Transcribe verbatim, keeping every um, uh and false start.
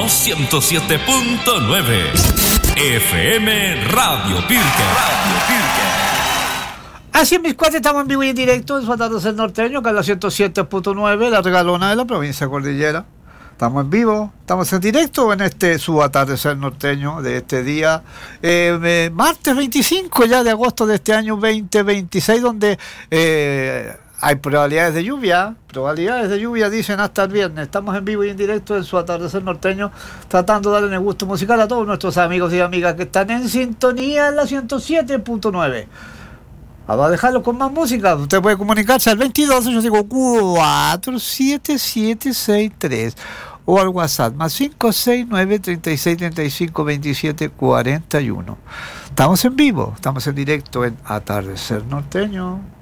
ciento siete punto nueve. F M Radio Pirque. Radio Pirque. Así es, mis cuates, estamos en vivo y en directo en su atardecer norteño, que es la ciento siete punto nueve, la regalona de la provincia de Cordillera. Estamos en vivo, estamos en directo en este su atardecer norteño de este día, eh, eh, martes veinticinco ya de agosto de este año veinte veintiséis, donde eh, hay probabilidades de lluvia, probabilidades de lluvia dicen hasta el viernes. Estamos en vivo y en directo en su atardecer norteño, tratando de darle el gusto musical a todos nuestros amigos y amigas que están en sintonía en la ciento siete punto nueve. Vamos a dejarlo con más música. Usted puede comunicarse al veintidós, yo digo cuatro siete siete seis tres o al WhatsApp más cinco seis nueve tres seis tres cinco dos siete cuatro uno. Estamos en vivo, estamos en directo en Atardecer Norteño.